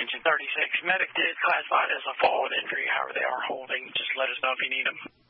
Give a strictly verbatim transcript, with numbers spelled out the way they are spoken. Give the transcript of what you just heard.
Engine thirty-six, medic did classify it as a fall injury. However, they are holding. Just let us know if you need them.